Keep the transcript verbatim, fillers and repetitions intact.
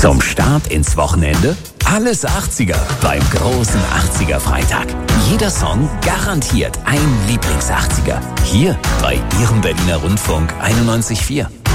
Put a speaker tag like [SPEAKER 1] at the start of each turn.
[SPEAKER 1] Zum Start ins Wochenende alles achtziger beim großen achtziger Freitag. Jeder Song garantiert ein Lieblings-achtziger. Hier bei Ihrem Berliner Rundfunk einundneunzig Komma vier.